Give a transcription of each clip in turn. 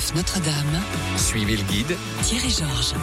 Photographe Notre-Dame. Suivez le guide. Thierry Georges.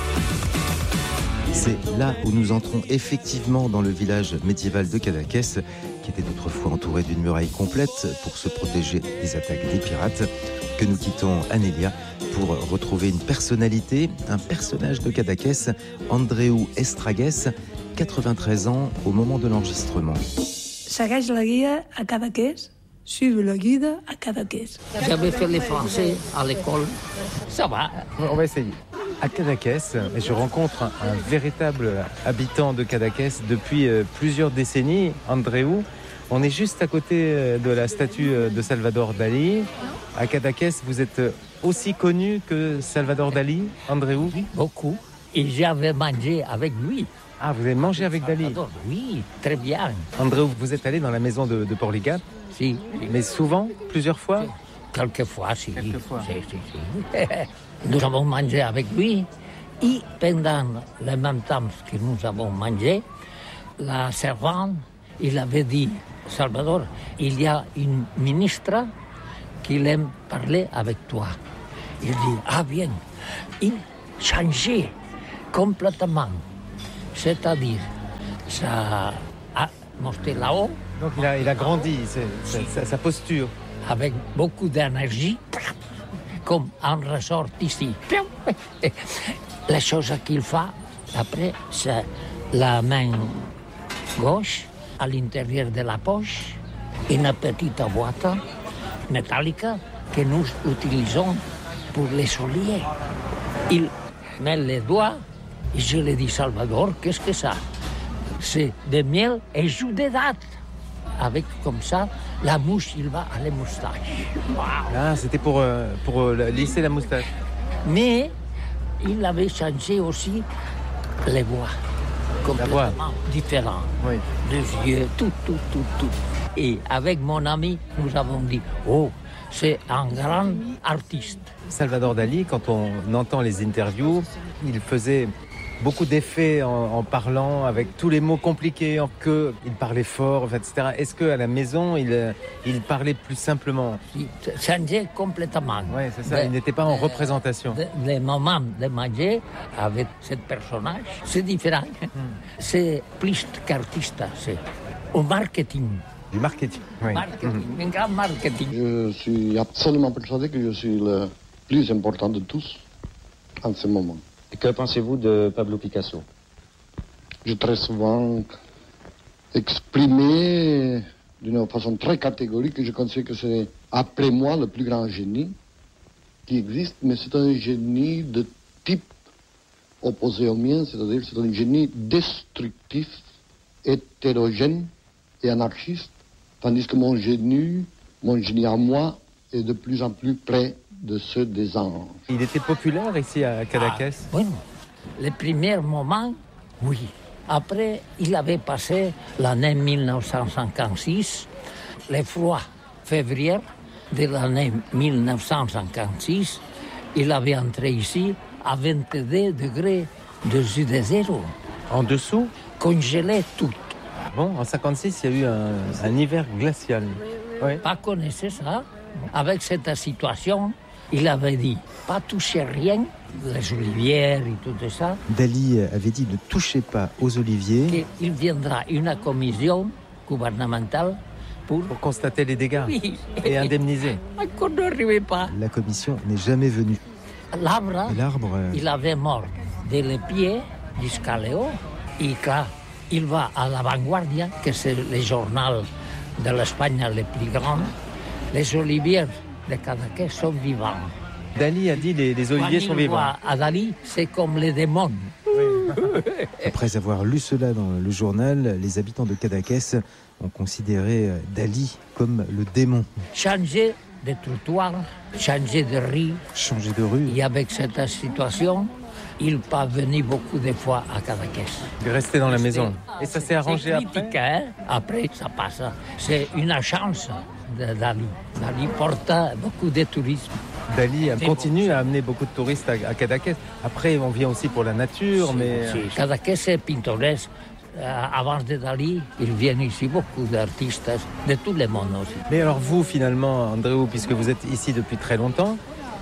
C'est là où nous entrons effectivement dans le village médiéval de Cadaqués, qui était autrefois entouré d'une muraille complète pour se protéger des attaques des pirates, que nous quittons Anélia pour retrouver une personnalité, un personnage de Cadaqués, Andreu Estragués, 93 ans au moment de l'enregistrement. Segueix la guia a Cadaqués, suivez le guide à Cadaqués. J'avais fait les français à l'école, ça va. On va essayer. À Cadaqués, je rencontre un véritable habitant de Cadaqués depuis plusieurs décennies, Andreu. On est juste à côté de la statue de Salvador Dali. À Cadaqués, vous êtes aussi connu que Salvador Dali, Andreu? Beaucoup. Et j'avais mangé avec lui. Ah, vous avez mangé avec Dali? Salvador, oui, très bien. Andreu, vous êtes allé dans la maison de Porligat? Si. Mais souvent? Plusieurs fois? Quelquefois, si. Quelquefois. Si. Nous avons mangé avec lui. Et pendant le même temps que nous avons mangé, la servante, il avait dit, Salvador, il y a une ministre qui aime parler avec toi. Il dit, ah bien, il changeait complètement. C'est-à-dire, ça a monté là-haut. Donc il a grandi, sa posture. Avec beaucoup d'énergie, comme un ressort ici. La chose qu'il fait, après, c'est la main gauche à l'intérieur de la poche, une petite boîte métallique que nous utilisons pour les souliers. Il met les doigts et je lui dis, Salvador, qu'est-ce que ça? C'est de miel et jus de date. Avec comme ça, la mouche, il va à la moustache. Wow. Ah, c'était pour lisser la moustache. Mais il avait changé aussi les voix. Complètement différents. Oui. Les yeux, tout. Et avec mon ami, nous avons dit, oh, c'est un grand artiste. Salvador Dali, quand on entend les interviews, il faisait beaucoup d'effets en parlant avec tous les mots compliqués, il parlait fort, etc. Est-ce qu'à la maison, il parlait plus simplement? Il changeait complètement. Oui, c'est ça, il n'était pas en représentation. Les moments de manger avec ce personnage, c'est différent. C'est plus qu'artiste, c'est au marketing. Du marketing, oui. Un grand marketing. Je suis absolument persuadé que je suis le plus important de tous en ce moment. Et que pensez-vous de Pablo Picasso? J'ai très souvent exprimé d'une façon très catégorique que je considère que c'est, après moi, le plus grand génie qui existe, mais c'est un génie de type opposé au mien, c'est-à-dire c'est un génie destructif, hétérogène et anarchiste, tandis que mon génie à moi, est de plus en plus près de ceux des anges. Il était populaire ici à Cadaqués? Oui, les premiers moments, oui. Après, il avait passé l'année 1956, le froid février de l'année 1956, il avait entré ici à 22 degrés dessus de zéro. En dessous? Congelé tout. Bon, en 56, il y a eu un hiver glacial. Oui. Pas connaissez ça? Avec cette situation, il avait dit, pas toucher rien, les olivières et tout ça. Dali avait dit, ne touchez pas aux oliviers. Il viendra une commission gouvernementale pour constater les dégâts, oui, et indemniser. Qu'on n'arrivait pas. La commission n'est jamais venue. L'arbre, il avait mort dès les pieds jusqu'à le haut. Et quand il va à La Vanguardia, que c'est le journal de l'Espagne le plus grand, les oliviers de Cadaqués sont vivants. Dali a dit les oliviers sont vivants. À Dali, c'est comme les démons. Oui. Après avoir lu cela dans le journal, les habitants de Cadaqués ont considéré Dali comme le démon. Changer de trottoir, changer de rue. Changer de rue. Et avec cette situation, il pas venu beaucoup de fois à Cadaqués. Il restait dans la maison. Et ça s'est arrangé critique, après hein? Après, ça passe. C'est une chance de Dali. Dali porte beaucoup de tourisme. Dali continue à amener beaucoup de touristes à Cadaqués. Après, on vient aussi pour la nature, mais... Cadaqués, c'est pittoresque. Avant de Dali, il vient ici beaucoup d'artistes de tout le monde aussi. Mais alors vous, finalement, Andreu, puisque vous êtes ici depuis très longtemps,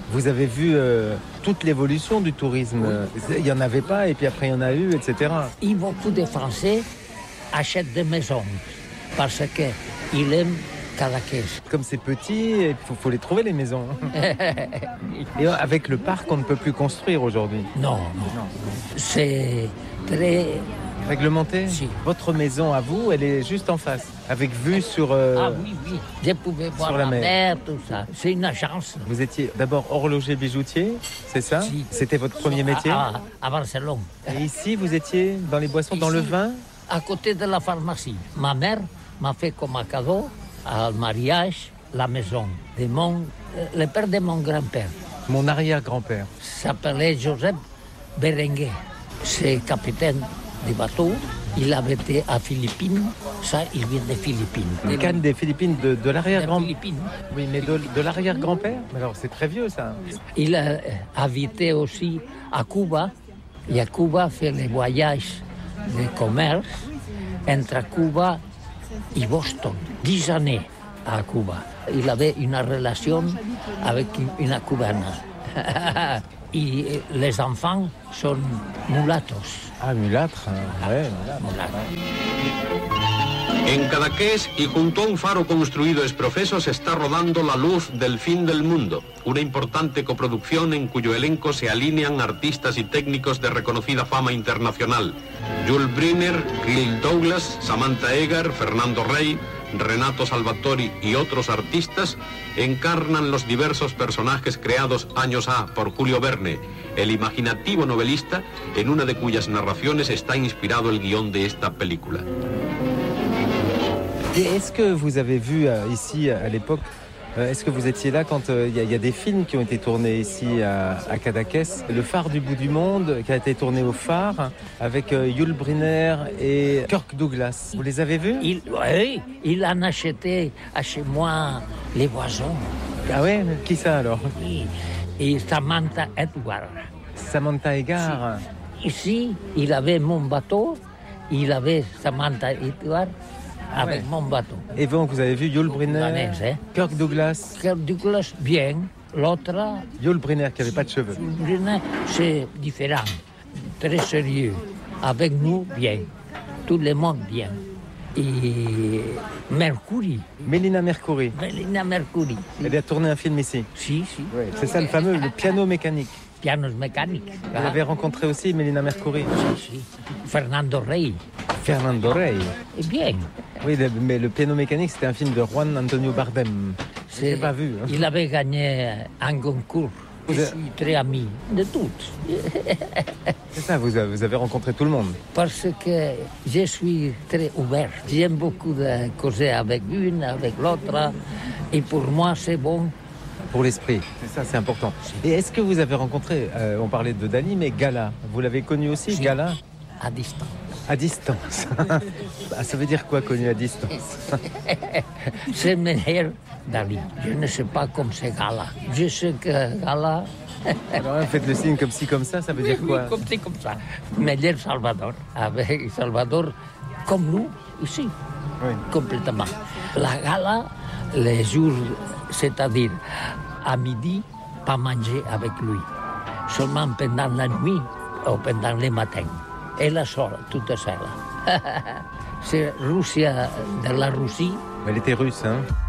Vous avez vu toute l'évolution du tourisme. Il n'y en avait pas et puis après il y en a eu, etc. Et beaucoup de Français achètent des maisons parce qu'ils aiment Cadaqués. Comme c'est petit, il faut les trouver les maisons. Et avec le parc, on ne peut plus construire aujourd'hui. Non. C'est très... Réglementé? Si. Votre maison à vous, elle est juste en face, avec vue sur... Ah oui. Je pouvais voir la la mer. mer, tout ça. C'est une agence. Vous étiez d'abord horloger bijoutier, c'est ça? Si. C'était votre premier métier? À Barcelone. Et ici, vous étiez dans les boissons, dans le Ici. vin? À côté de la pharmacie. Ma mère m'a fait comme un cadeau, au mariage, la maison de le père de mon grand-père. Mon arrière-grand-père. S'appelait Joseph Berenguer. C'est capitaine du bateau. Il avait été à Philippines. Ça, il vient des Philippines. Le canne des Philippines, de l'arrière-grand... Philippines. Oui, mais de l'arrière-grand-père? Mais alors, c'est très vieux, ça. Il a habité aussi à Cuba. Et à Cuba, fait les voyages de commerce entre Cuba et Boston. 10 années à Cuba. Il avait une relation avec une cubaine. Et les enfants sont mulatos. Ah, mulâtre, ouais, mulâtre. En Cadaqués y junto a un faro construido ex profeso se está rodando La Luz del Fin del Mundo, una importante coproducción en cuyo elenco se alinean artistas y técnicos de reconocida fama internacional. Jules Briner, Gil Douglas, Samantha Eggar, Fernando Rey, Renato Salvatori y otros artistas encarnan los diversos personajes creados años A por Julio Verne, el imaginativo novelista en una de cuyas narraciones está inspirado el guión de esta película. Et est-ce que vous avez vu ici, à l'époque, est-ce que vous étiez là quand il y a des films qui ont été tournés ici à Cadaqués? Le phare du bout du monde, qui a été tourné au phare, avec Yul Brynner et Kirk Douglas. Vous les avez vus? Oui, il en acheté à chez moi les oiseaux. Ah ouais? Qui ça alors? Et Samantha Edward. Samantha Eggar. Ici, il avait mon bateau, il avait Samantha Edward avec mon bateau. Et donc, vous avez vu Yul Brynner, Danès, hein? Kirk Douglas. Kirk Douglas, bien. L'autre, Yul Brynner, qui n'avait pas de cheveux. Brunner, c'est différent, très sérieux. Avec nous, bien. Tout le monde, bien. Et Mercury. Mélina Mercouri. Mélina Mercury. Elle a tourné un film ici. Si. Oui, c'est ça le fameux, le piano mécanique. Pianos mécaniques. Vous avez rencontré aussi Mélina Mercouri. Si. Fernando Rey. Fernando Rey. Et bien. Oui, mais le piano mécanique, c'était un film de Juan Antonio Bardem. Je l'ai pas vu. Il avait gagné un concours. Je suis très ami de toutes. C'est ça, vous avez rencontré tout le monde. Parce que je suis très ouvert. J'aime beaucoup de causer avec une, avec l'autre. Et pour moi, c'est bon. Pour l'esprit, c'est ça, c'est important. Et est-ce que vous avez rencontré, on parlait de Dali, mais Gala, vous l'avez connu aussi, Si. Gala? À distance. À distance. Ah, ça veut dire quoi, connu à distance? C'est meilleur Dali. Je ne sais pas comme c'est Gala. Je sais que Gala... Alors, faites le signe comme ci, comme ça veut dire quoi? Oui, comme ça. Meilleur Salvador. Avec Salvador, comme nous, ici. Oui. Complètement. La Gala, les jours, c'est-à-dire à midi, pas manger avec lui. Seulement pendant la nuit ou pendant le matin. Et la soirée, toute seule. C'est Russie, de la Russie. Elle était russe, hein?